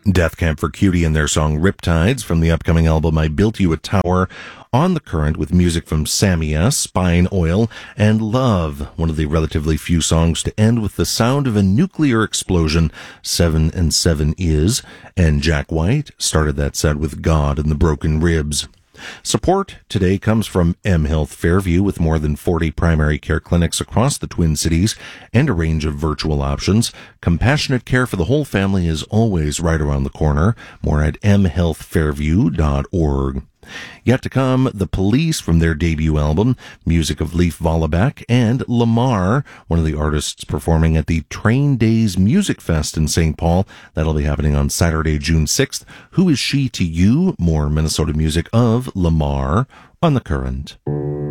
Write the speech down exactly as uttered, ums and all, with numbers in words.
Death Camp for Cutie and their song Riptides from the upcoming album I Built You a Tower. On the Current with music from Sammy S, Spine Oil, and Love, one of the relatively few songs to end with the sound of a nuclear explosion. Seven and Seven is, and Jack White started that set with God and the Broken Ribs. Support today comes from M Health Fairview, with more than forty primary care clinics across the Twin Cities and a range of virtual options. Compassionate care for the whole family is always right around the corner. More at m health fairview dot org. Yet to come, The Police from their debut album, music of Leif Vollebæk, and Lamar, one of the artists performing at the Train Days Music Fest in Saint Paul. That'll be happening on Saturday, June sixth. Who Is She to You? More Minnesota music of Lamar on The Current.